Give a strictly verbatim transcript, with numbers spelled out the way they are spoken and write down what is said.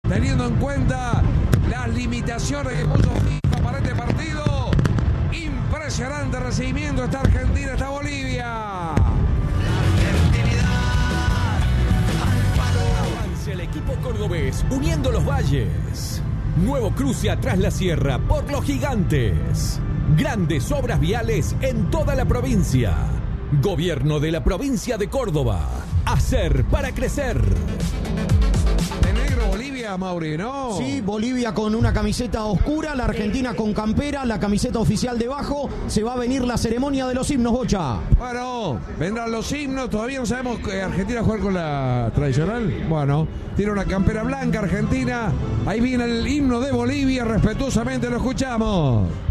teniendo en cuenta las limitaciones que puso FIFA para este partido. Impresionante recibimiento esta Argentina, esta Bolivia. Avance el equipo cordobés uniendo los valles. Nuevo cruce atrás la sierra por los gigantes. Grandes obras viales en toda la provincia. Gobierno de la provincia de Córdoba. Hacer para crecer. De negro Bolivia, Mauri, ¿no? Sí, Bolivia con una camiseta oscura, la Argentina con campera, la camiseta oficial debajo. Se va a venir la ceremonia de los himnos, Bocha. Bueno, vendrán los himnos. Todavía no sabemos que Argentina juega con la tradicional. Bueno, tiene una campera blanca Argentina. Ahí viene el himno de Bolivia. Respetuosamente lo escuchamos.